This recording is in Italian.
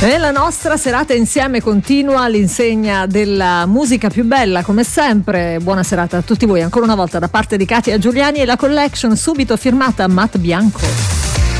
E la nostra serata insieme continua all'insegna della musica più bella, come sempre. Buona serata a tutti voi ancora una volta da parte di Katia Giuliani e la collection subito firmata Matt Bianco.